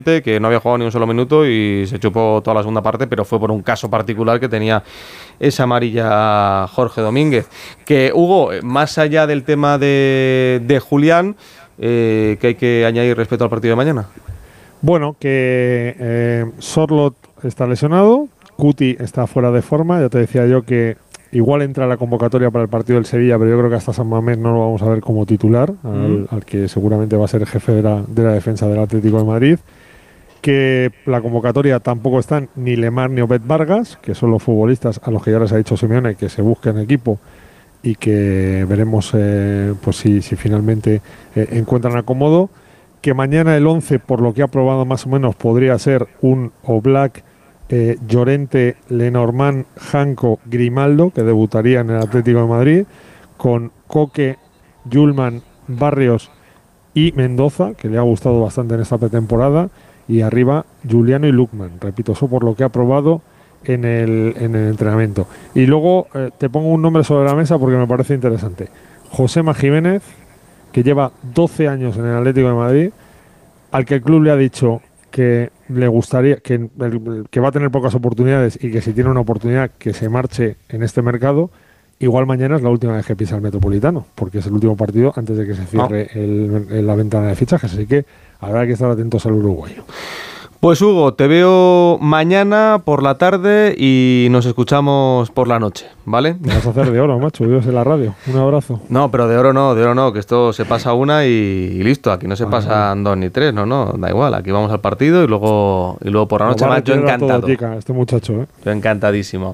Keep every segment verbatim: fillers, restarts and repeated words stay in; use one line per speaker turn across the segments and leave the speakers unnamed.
que no había jugado ni un solo minuto y se chupó toda la segunda parte, pero fue por un caso particular que tenía esa amarilla Jorge Domínguez. Que Hugo, más allá del tema de, de Julián, eh, ¿qué hay que añadir respecto al partido de mañana?
Bueno, que eh, Sorloth está lesionado, Cuti está fuera de forma, ya te decía yo que igual entra la convocatoria para el partido del Sevilla, pero yo creo que hasta San Mamés no lo vamos a ver como titular, mm. al, al que seguramente va a ser el jefe de la, de la defensa del Atlético de Madrid. Que la convocatoria tampoco están ni Lemar ni Obed Vargas, que son los futbolistas a los que ya les ha dicho Simeone que se busquen equipo y que veremos eh, pues si, si finalmente eh, encuentran acomodo. Que mañana el once, por lo que ha probado más o menos, podría ser un Oblak, eh, Llorente, Lenormand, Janko, Grimaldo, que debutaría en el Atlético de Madrid, con Coque, Yulman, Barrios y Mendoza, que le ha gustado bastante en esta pretemporada. Y arriba Juliano y Lukman, repito, eso por lo que ha probado en el, en el entrenamiento. Y luego eh, te pongo un nombre sobre la mesa porque me parece interesante. Josema Jiménez, que lleva doce años en el Atlético de Madrid, al que el club le ha dicho que le gustaría, que, que va a tener pocas oportunidades y que si tiene una oportunidad que se marche en este mercado. Igual mañana es la última vez que pisa el Metropolitano, porque es el último partido antes de que se cierre oh. el, el, la ventana de fichajes, así que habrá que estar atentos al uruguayo.
Pues Hugo, te veo mañana por la tarde y nos escuchamos por la noche, ¿vale?
Me vas a hacer de oro, macho, vives en la radio. Un abrazo.
No, pero de oro no, de oro no, que esto se pasa una y, y listo, aquí no se ah, pasan no. dos ni tres, no, no, da igual, aquí vamos al partido y luego, y luego por la noche más, yo encantado.
Todo, chica, este muchacho, ¿eh?
Yo encantadísimo.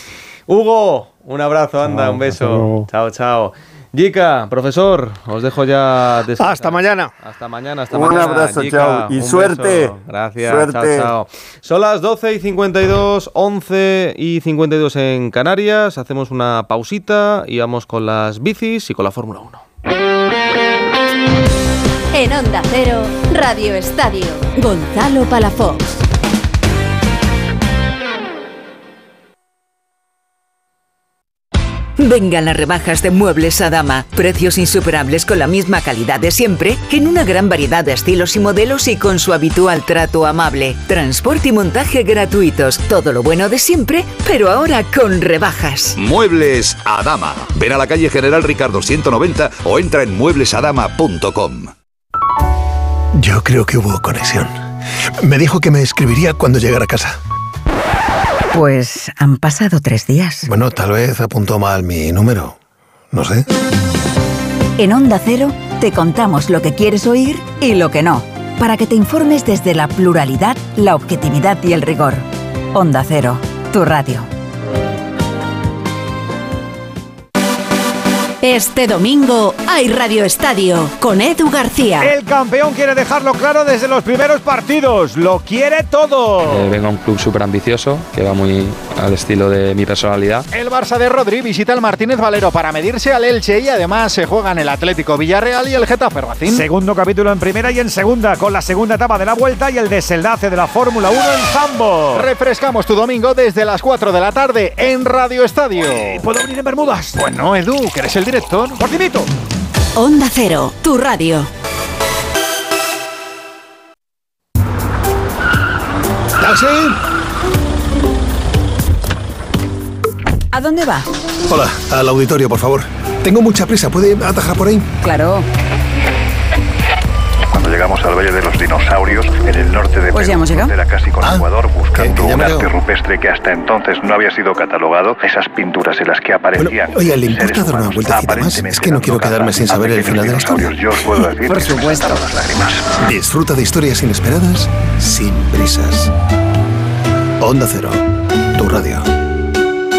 Hugo, un abrazo, anda, ah, un beso. Chao, chao. Jica, profesor, os dejo ya descansar.
Hasta mañana.
Hasta mañana, hasta
un
mañana.
Un abrazo,
Jica,
chao. Y suerte.
Beso. Gracias,
suerte.
chao, chao. Son las doce y cincuenta y dos, once y cincuenta y dos en Canarias. Hacemos una pausita y vamos con las bicis y con la Fórmula uno.
En Onda Cero, Radio Estadio, Gonzalo Palafox.
Vengan las rebajas de Muebles Adama. Precios insuperables con la misma calidad de siempre, en una gran variedad de estilos y modelos y con su habitual trato amable. Transporte y montaje gratuitos. Todo lo bueno de siempre, pero ahora con rebajas.
Muebles Adama. Ven a la calle General Ricardo ciento noventa o entra en muebles adama punto com.
Yo creo que hubo conexión. Me dijo que me escribiría cuando llegara a casa.
Pues han pasado tres días.
Bueno, tal vez apuntó mal mi número. No sé.
En Onda Cero te contamos lo que quieres oír y lo que no, para que te informes desde la pluralidad, la objetividad y el rigor. Onda Cero, tu radio.
Este domingo hay Radio Estadio con Edu García.
El campeón quiere dejarlo claro desde los primeros partidos. Lo quiere todo.
Eh, vengo a un club súper ambicioso que va muy al estilo de mi personalidad.
El Barça de Rodri visita al Martínez Valero para medirse al Elche y además se juegan el Atlético Villarreal y el Getafe Racing. Segundo capítulo en primera y en segunda, con la segunda etapa de la Vuelta y el desenlace de la Fórmula uno en Zambo. Refrescamos tu domingo desde las cuatro de la tarde en Radio Estadio. ¿Puedo venir en Bermudas? Pues no, Edu, que eres el director. Por timito.
Onda Cero, tu radio.
¡Taxi!
¿A dónde va?
Hola, al auditorio, por favor. Tengo mucha prisa, ¿puede atajar por ahí?
Claro.
Cuando llegamos al Valle de los Dinosaurios, en el norte de
pues
Perú,
frontera
casi con
ah,
Ecuador, buscando
que, que
un arte rupestre que hasta entonces no había sido catalogado, esas pinturas en las que aparecían.
Bueno, oye, ¿le importa dar una vueltecita más? Es que no quiero quedarme sin saber el final de la historia.
Yo os puedo decir
por supuesto.
Las lágrimas.
Disfruta de historias inesperadas sin prisas. Onda Cero, tu radio.